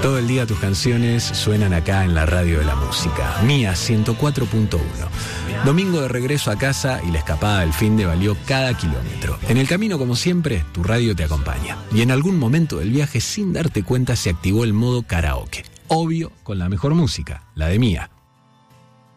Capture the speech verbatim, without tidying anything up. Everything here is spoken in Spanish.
Todo el día tus canciones suenan acá en la radio de la música. Mía ciento cuatro punto uno. Domingo de regreso a casa y la escapada del finde valió cada kilómetro. En el camino, como siempre, tu radio te acompaña. Y en algún momento del viaje, sin darte cuenta, se activó el modo karaoke. Obvio, con la mejor música, la de Mía.